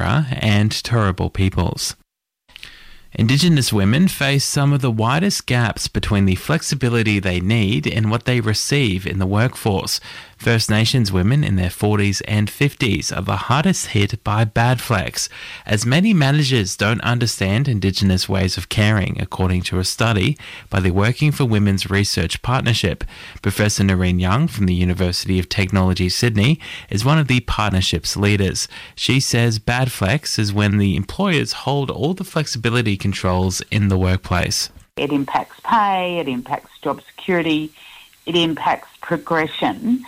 and Turrbal peoples. Indigenous women face some of the widest gaps between the flexibility they need and what they receive in the workforce. First Nations women in their 40s and 50s are the hardest hit by bad flex, as many managers don't understand Indigenous ways of caring, according to a study by the Working for Women's Research Partnership. Professor Noreen Young from the University of Technology, Sydney, is one of the partnership's leaders. She says bad flex is when the employers hold all the flexibility controls in the workplace. It impacts pay, it impacts job security, it impacts progression.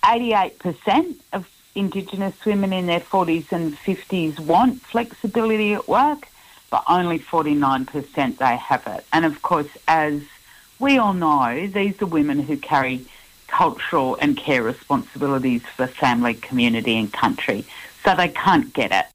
88% of Indigenous women in their 40s and 50s want flexibility at work, but only 49% they have it. And of course, as we all know, these are women who carry cultural and care responsibilities for family, community and country, so they can't get it.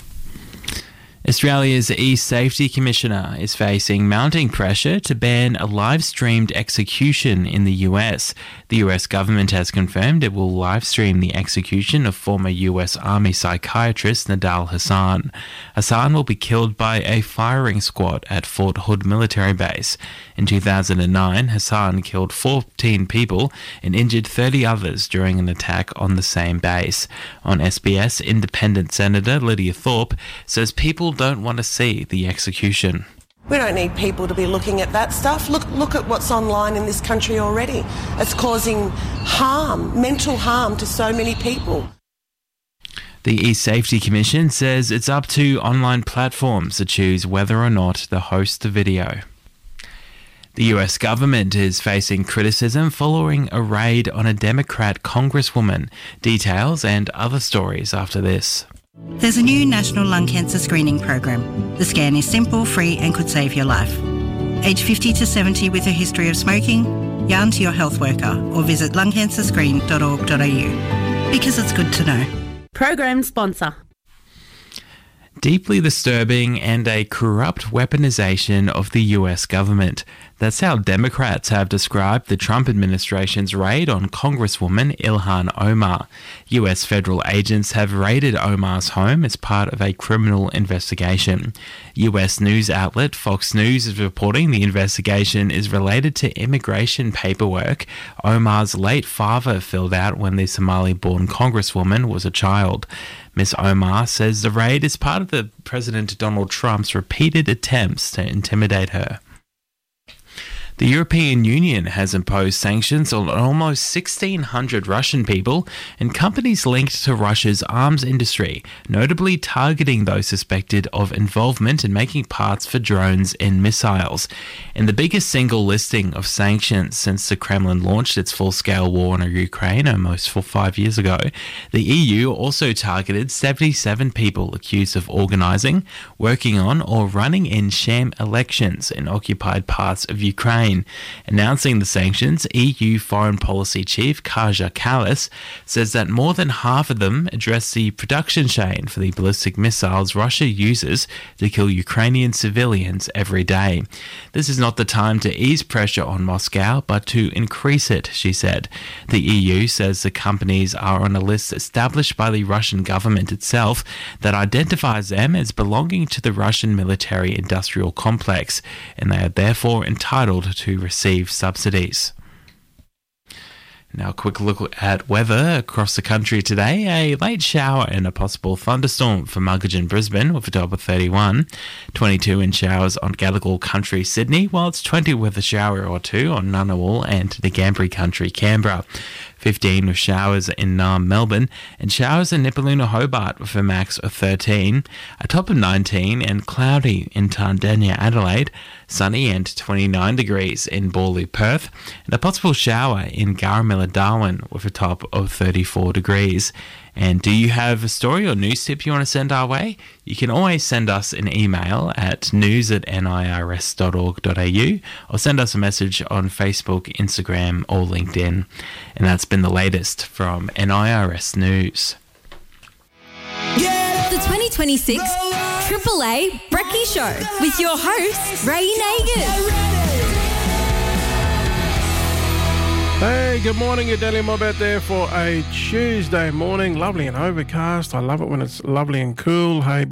Australia's E-Safety Commissioner is facing mounting pressure to ban a live-streamed execution in the US. The US government has confirmed it will live-stream the execution of former US Army psychiatrist Nidal Hasan. Hasan will be killed by a firing squad at Fort Hood military base. In 2009, Hasan killed 14 people and injured 30 others during an attack on the same base. On SBS, Independent Senator Lydia Thorpe says people don't want to see the execution. We don't need people to be looking at that stuff. Look at what's online in this country already. It's causing harm, mental harm to so many people. The E-Safety Commission says it's up to online platforms to choose whether or not to host the video. The US government is facing criticism following a raid on a Democrat congresswoman. Details and other stories after this. There's a new national lung cancer screening program. The scan is simple, free and could save your life. Age 50 to 70 with a history of smoking, yarn to your health worker or visit lungcancerscreen.org.au. Because it's good to know. Program sponsor. Deeply disturbing and a corrupt weaponization of the US government. That's how Democrats have described the Trump administration's raid on Congresswoman Ilhan Omar. US federal agents have raided Omar's home as part of a criminal investigation. US news outlet Fox News is reporting the investigation is related to immigration paperwork Omar's late father filled out when the Somali-born Congresswoman was a child. Ms. Omar says the raid is part of the President Donald Trump's repeated attempts to intimidate her. The European Union has imposed sanctions on almost 1,600 Russian people and companies linked to Russia's arms industry, notably targeting those suspected of involvement in making parts for drones and missiles. In the biggest single listing of sanctions since the Kremlin launched its full-scale war on Ukraine almost 5 years ago, the EU also targeted 77 people accused of organising, working on or running in sham elections in occupied parts of Ukraine. Announcing the sanctions, EU Foreign Policy Chief Kaja Kallas says that more than half of them address the production chain for the ballistic missiles Russia uses to kill Ukrainian civilians every day. This is not the time to ease pressure on Moscow, but to increase it, she said. The EU says the companies are on a list established by the Russian government itself that identifies them as belonging to the Russian military-industrial complex, and they are therefore entitled to receive subsidies. Now a quick look at weather across the country today. A late shower and a possible thunderstorm for Muggeridge, Brisbane with a top of 31. 22 in showers on Gadigal Country, Sydney, while it's 20 with a shower or two on Ngunnawal and the Ngambri Country, Canberra. 15 with showers in Naarm, Melbourne, and showers in Nipaluna, Hobart with a max of 13, a top of 19 and cloudy in Tandanya, Adelaide, sunny and 29 degrees in Borloo, Perth, and a possible shower in Garramilla, Darwin with a top of 34 degrees. And do you have a story or news tip you want to send our way? You can always send us an email at news@nirs.org.au or send us a message on Facebook, Instagram or LinkedIn. And that's been the latest from NIRS News. The 2026 AAA Brekkie Show with your host, Ray Nagin. Hey, good morning, your Daily Mob out there for a Tuesday morning. Lovely and overcast. I love it when it's lovely and cool. Hey,